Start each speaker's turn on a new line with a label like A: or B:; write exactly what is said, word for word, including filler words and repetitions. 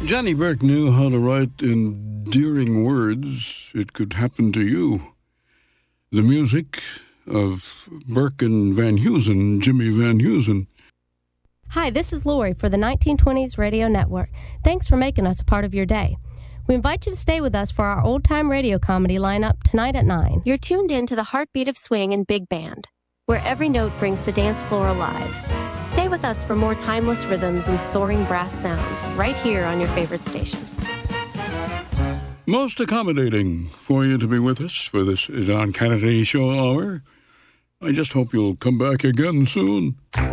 A: Johnny Burke knew how to write endearing words. It could happen to you. The music of Burke and Van Heusen, Jimmy Van Heusen.
B: Hi, this is Lori for the nineteen twenties Radio Network. Thanks for making us a part of your day. We invite you to stay with us for our old-time radio comedy lineup tonight at nine.
C: You're tuned in to the heartbeat of swing and big band, where every note brings the dance floor alive. Stay with us for more timeless rhythms and soaring brass sounds right here on your favorite station.
A: Most accommodating for you to be with us for this John Kennedy Show Hour. I just hope you'll come back again soon.